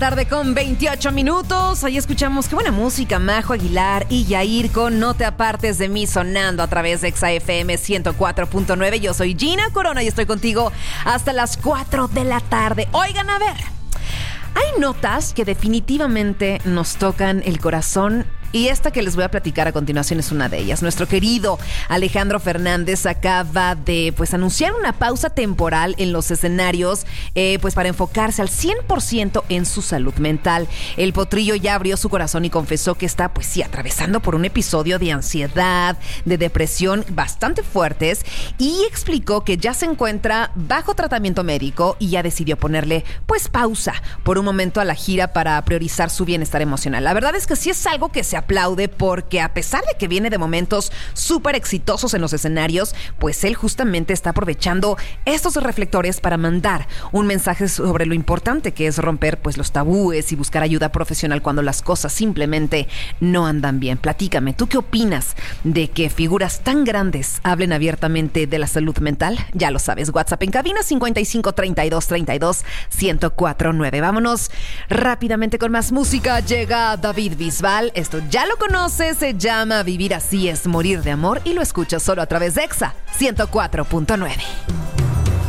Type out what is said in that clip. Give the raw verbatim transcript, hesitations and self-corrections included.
Tarde con veintiocho minutos. Ahí escuchamos qué buena música. Majo Aguilar y Yair con No te apartes de mí, sonando a través de Exa F M ciento cuatro punto nueve. Yo soy Gina Corona y estoy contigo hasta las cuatro de la tarde. Oigan, a ver, hay notas que definitivamente nos tocan el corazón. Y esta que les voy a platicar a continuación es una de ellas. Nuestro querido Alejandro Fernández acaba de pues anunciar una pausa temporal en los escenarios eh, pues para enfocarse al cien por ciento en su salud mental. El potrillo ya abrió su corazón y confesó que está pues sí atravesando por un episodio de ansiedad, de depresión bastante fuertes, y explicó que ya se encuentra bajo tratamiento médico y ya decidió ponerle pues pausa por un momento a la gira para priorizar su bienestar emocional. La verdad es que sí es algo que se aplaude, porque a pesar de que viene de momentos súper exitosos en los escenarios, pues él justamente está aprovechando estos reflectores para mandar un mensaje sobre lo importante que es romper pues los tabúes y buscar ayuda profesional cuando las cosas simplemente no andan bien. Platícame, ¿tú qué opinas de que figuras tan grandes hablen abiertamente de la salud mental? Ya lo sabes, WhatsApp en cabina cincuenta y cinco, treinta y dos, treinta y dos, ciento cuatro punto nueve. Vámonos rápidamente con más música. Llega David Bisbal. Esto ya lo conoces, se llama Vivir así es morir de amor y lo escuchas solo a través de Exa ciento cuatro punto nueve.